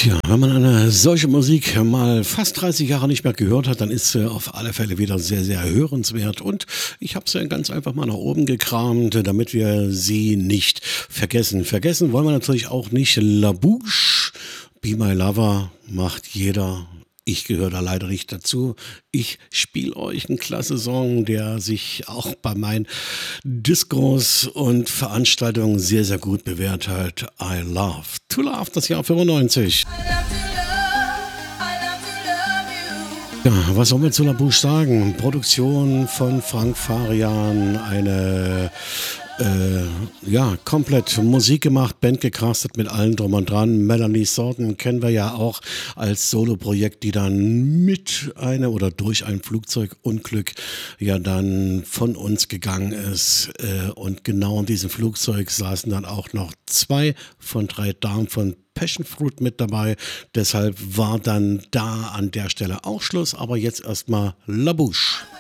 Tja, wenn man eine solche Musik mal fast 30 Jahre nicht mehr gehört hat, dann ist sie auf alle Fälle wieder sehr, sehr hörenswert. Und ich habe sie ganz einfach mal nach oben gekramt, damit wir sie nicht vergessen. Vergessen wollen wir natürlich auch nicht La Bouche. Be My Lover macht jeder. Ich gehöre da leider nicht dazu. Ich spiele euch einen klasse Song, der sich auch bei meinen Discos und Veranstaltungen sehr, sehr gut bewährt hat. I Love to Love, das Jahr 95. Ja, was soll man zu La Bouche sagen? Produktion von Frank Farian, eine komplett Musik gemacht, Band gecastet mit allem drum und dran. Melanie Thornton kennen wir ja auch als Soloprojekt, die dann mit einer oder durch ein Flugzeugunglück ja dann von uns gegangen ist. Und genau in diesem Flugzeug saßen dann auch noch 2 von 3 Damen von Passion Fruit mit dabei. Deshalb war dann da an der Stelle auch Schluss. Aber jetzt erstmal La Bouche.